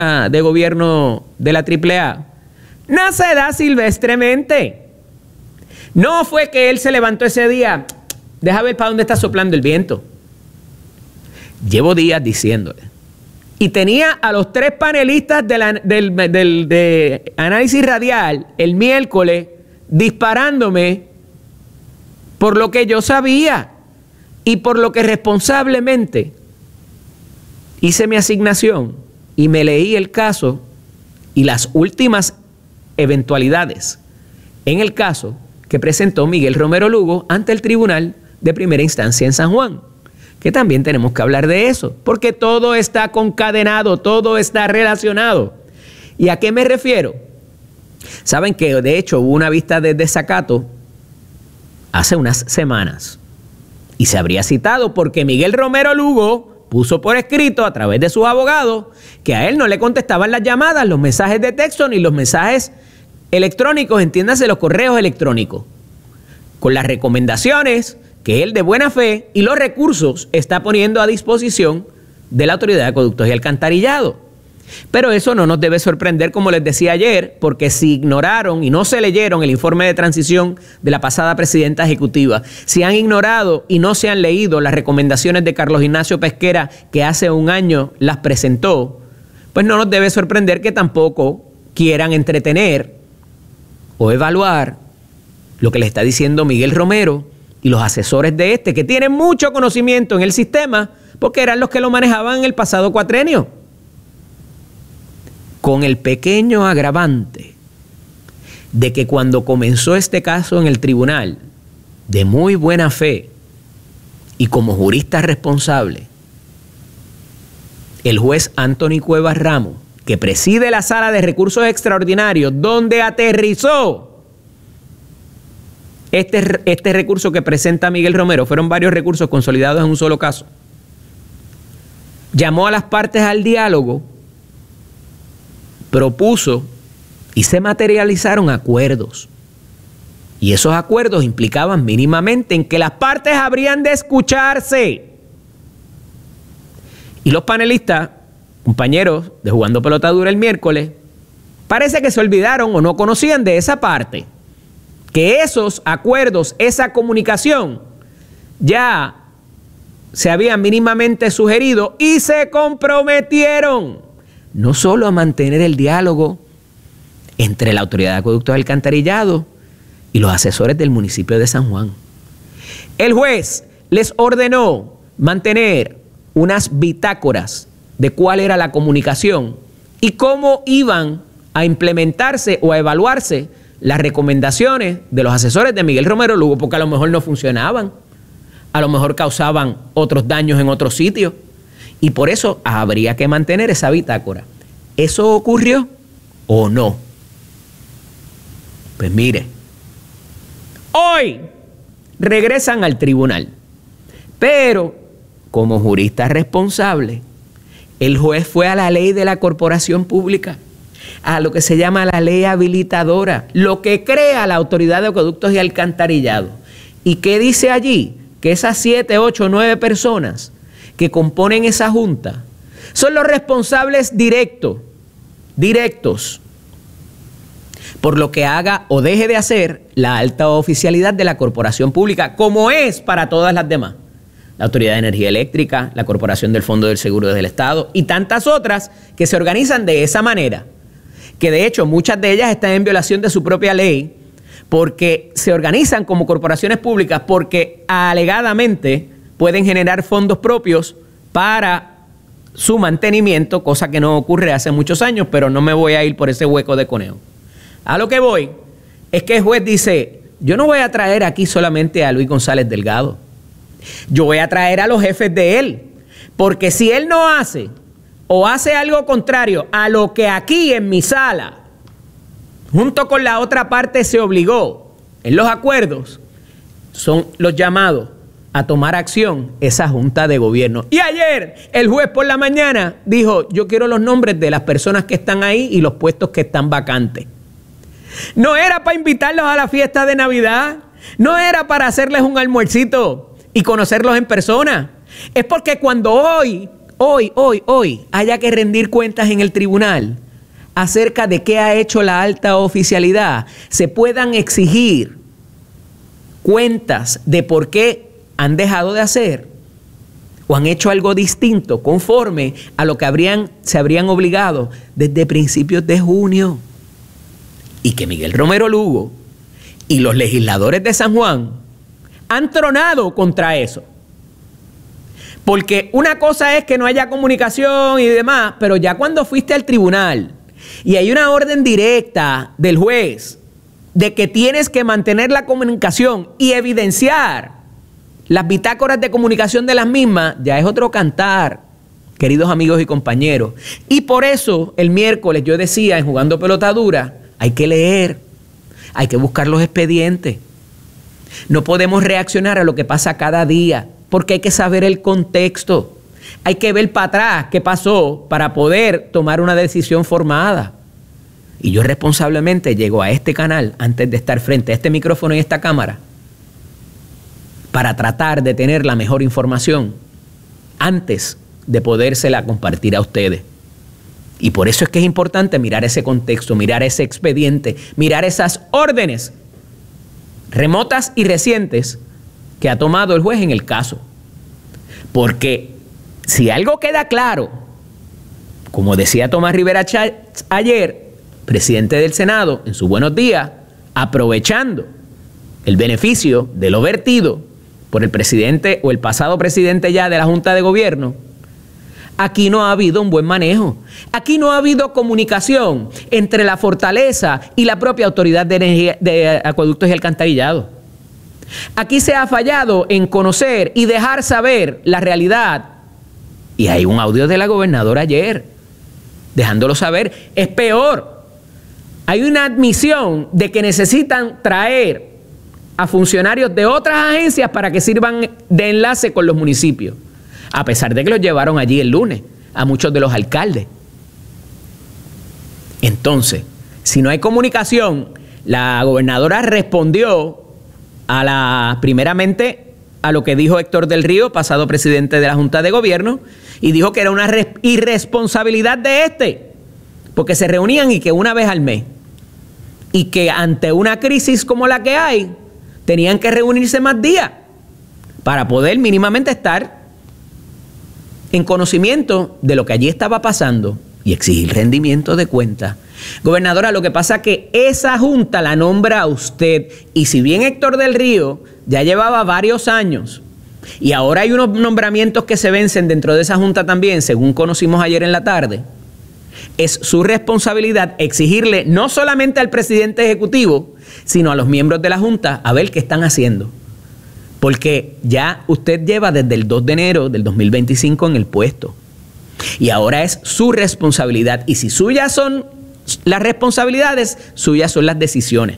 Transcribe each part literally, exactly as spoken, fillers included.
de gobierno de la triple A no se da silvestremente. No fue que él se levantó ese día, deja ver para dónde está soplando el viento. Llevo días diciéndole. Y tenía a los tres panelistas de, la, del, del, de análisis radial el miércoles disparándome por lo que yo sabía y por lo que responsablemente hice mi asignación y me leí el caso y las últimas eventualidades en el caso que presentó Miguel Romero Lugo ante el Tribunal de Primera Instancia en San Juan, que también tenemos que hablar de eso, porque todo está concadenado, todo está relacionado. ¿Y a qué me refiero? Saben que de hecho hubo una vista de desacato hace unas semanas y se habría citado porque Miguel Romero Lugo puso por escrito a través de sus abogados que a él no le contestaban las llamadas, los mensajes de texto ni los mensajes electrónicos, entiéndase los correos electrónicos, con las recomendaciones que él de buena fe y los recursos está poniendo a disposición de la Autoridad de Acueductos y Alcantarillado. Pero eso no nos debe sorprender, como les decía ayer, porque si ignoraron y no se leyeron el informe de transición de la pasada presidenta ejecutiva, si han ignorado y no se han leído las recomendaciones de Carlos Ignacio Pesquera, que hace un año las presentó, pues no nos debe sorprender que tampoco quieran entretener o evaluar lo que le está diciendo Miguel Romero y los asesores de este, que tienen mucho conocimiento en el sistema, porque eran los que lo manejaban en el pasado cuatrenio. Con el pequeño agravante de que cuando comenzó este caso en el tribunal, de muy buena fe y como jurista responsable, el juez Anthony Cuevas Ramos, que preside la Sala de Recursos Extraordinarios, donde aterrizó Este, este recurso que presenta Miguel Romero, fueron varios recursos consolidados en un solo caso, llamó a las partes al diálogo, propuso y se materializaron acuerdos. Y esos acuerdos implicaban mínimamente en que las partes habrían de escucharse. Y los panelistas, compañeros de Jugando Pelota Dura el miércoles, parece que se olvidaron o no conocían de esa parte. Que esos acuerdos, esa comunicación, ya se habían mínimamente sugerido y se comprometieron no solo a mantener el diálogo entre la Autoridad de Acueductos y Alcantarillado y los asesores del municipio de San Juan. El juez les ordenó mantener unas bitácoras de cuál era la comunicación y cómo iban a implementarse o a evaluarse las recomendaciones de los asesores de Miguel Romero Lugo, porque a lo mejor no funcionaban, a lo mejor causaban otros daños en otros sitios, y por eso habría que mantener esa bitácora. ¿Eso ocurrió o no? Pues mire, hoy regresan al tribunal, pero como jurista responsable, el juez fue a la ley de la corporación pública, a lo que se llama la ley habilitadora, lo que crea la Autoridad de Acueductos y Alcantarillado. ¿Y qué dice allí? Que esas siete, ocho, nueve personas que componen esa junta son los responsables directos, directos, por lo que haga o deje de hacer la alta oficialidad de la corporación pública, como es para todas las demás. La Autoridad de Energía Eléctrica, la Corporación del Fondo del Seguro del Estado y tantas otras que se organizan de esa manera, que de hecho muchas de ellas están en violación de su propia ley, porque se organizan como corporaciones públicas porque alegadamente pueden generar fondos propios para su mantenimiento, cosa que no ocurre hace muchos años, pero no me voy a ir por ese hueco de conejo. A lo que voy es que el juez dice, yo no voy a traer aquí solamente a Luis González Delgado, yo voy a traer a los jefes de él, porque si él no hace o hace algo contrario a lo que aquí en mi sala, junto con la otra parte, se obligó en los acuerdos, son los llamados a tomar acción esa junta de gobierno. Y ayer el juez por la mañana dijo, yo quiero los nombres de las personas que están ahí y los puestos que están vacantes. No era para invitarlos a la fiesta de Navidad, no era para hacerles un almuercito y conocerlos en persona. Es porque cuando hoy hoy, hoy, hoy haya que rendir cuentas en el tribunal acerca de qué ha hecho la alta oficialidad, se puedan exigir cuentas de por qué han dejado de hacer o han hecho algo distinto conforme a lo que habrían, se habrían obligado desde principios de junio. Y que Miguel Romero Lugo y los legisladores de San Juan han tronado contra eso. Porque una cosa es que no haya comunicación y demás, pero ya cuando fuiste al tribunal y hay una orden directa del juez de que tienes que mantener la comunicación y evidenciar las bitácoras de comunicación de las mismas, ya es otro cantar, queridos amigos y compañeros. Y por eso el miércoles yo decía en Jugando Pelota Dura, hay que leer, hay que buscar los expedientes. No podemos reaccionar a lo que pasa cada día, porque hay que saber el contexto. Hay que ver para atrás qué pasó para poder tomar una decisión formada. Y yo responsablemente llego a este canal antes de estar frente a este micrófono y esta cámara para tratar de tener la mejor información antes de podérsela compartir a ustedes. Y por eso es que es importante mirar ese contexto, mirar ese expediente, mirar esas órdenes remotas y recientes que ha tomado el juez en el caso. Porque si algo queda claro, como decía Tomás Rivera Chatz ayer, presidente del Senado, en sus buenos días, aprovechando el beneficio de lo vertido por el presidente o el pasado presidente ya de la Junta de Gobierno, aquí no ha habido un buen manejo. Aquí no ha habido comunicación entre la Fortaleza y la propia Autoridad de Energía, de Acueductos y Alcantarillado. Aquí se ha fallado en conocer y dejar saber la realidad. Y hay un audio de la gobernadora ayer, dejándolo saber. Es peor. Hay una admisión de que necesitan traer a funcionarios de otras agencias para que sirvan de enlace con los municipios, a pesar de que los llevaron allí el lunes a muchos de los alcaldes. Entonces, si no hay comunicación, la gobernadora respondió a la, primeramente a lo que dijo Héctor del Río, pasado presidente de la Junta de Gobierno, y dijo que era una irresponsabilidad de este, porque se reunían y que una vez al mes, y que ante una crisis como la que hay, tenían que reunirse más días para poder mínimamente estar en conocimiento de lo que allí estaba pasando y exigir rendimiento de cuentas. Gobernadora, lo que pasa es que esa junta la nombra a usted, y si bien Héctor del Río ya llevaba varios años y ahora hay unos nombramientos que se vencen dentro de esa junta también, según conocimos ayer en la tarde, es su responsabilidad exigirle no solamente al presidente ejecutivo, sino a los miembros de la junta a ver qué están haciendo. Porque ya usted lleva desde el dos de enero del dos mil veinticinco en el puesto. Y ahora es su responsabilidad. Y si suyas son las responsabilidades, suyas son las decisiones.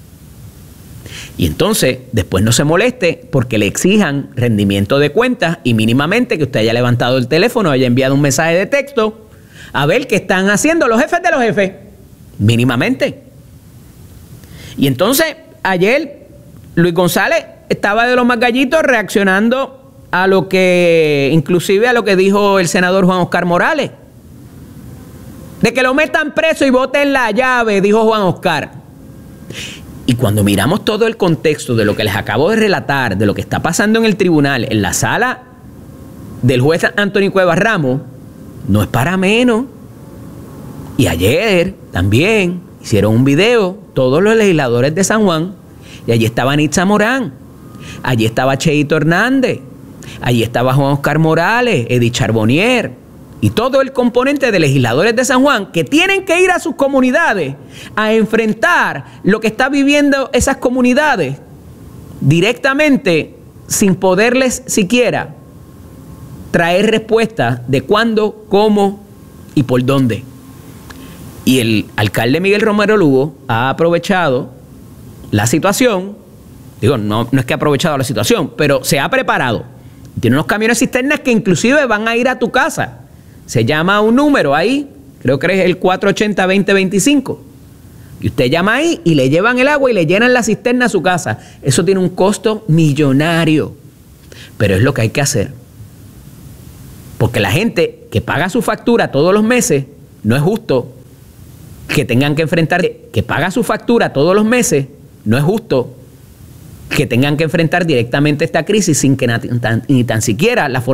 Y entonces, después no se moleste porque le exijan rendimiento de cuentas y mínimamente que usted haya levantado el teléfono, haya enviado un mensaje de texto a ver qué están haciendo los jefes de los jefes. Mínimamente. Y entonces, ayer Luis González estaba de los más gallitos reaccionando a lo que, inclusive a lo que dijo el senador Juan Oscar Morales. De que lo metan preso y boten la llave, dijo Juan Oscar. Y cuando miramos todo el contexto de lo que les acabo de relatar, de lo que está pasando en el tribunal, en la sala del juez Anthony Cuevas Ramos, no es para menos. Y ayer también hicieron un video, todos los legisladores de San Juan, y allí estaba Nitza Morán, allí estaba Cheito Hernández, allí estaba Juan Oscar Morales, Edith Charbonnier, y todo el componente de legisladores de San Juan que tienen que ir a sus comunidades a enfrentar lo que está viviendo esas comunidades directamente, sin poderles siquiera traer respuesta de cuándo, cómo y por dónde. Y el alcalde Miguel Romero Lugo ha aprovechado la situación, digo, no, no es que ha aprovechado la situación, pero se ha preparado. Tiene unos camiones cisternas que inclusive van a ir a tu casa. Se llama un número ahí, creo que es el cuatro ochenta, veinte veinticinco. Y usted llama ahí y le llevan el agua y le llenan la cisterna a su casa. Eso tiene un costo millonario, pero es lo que hay que hacer. Porque la gente que paga su factura todos los meses, no es justo que tengan que enfrentar, que paga su factura todos los meses, no es justo que tengan que enfrentar directamente esta crisis sin que ni tan, ni tan siquiera la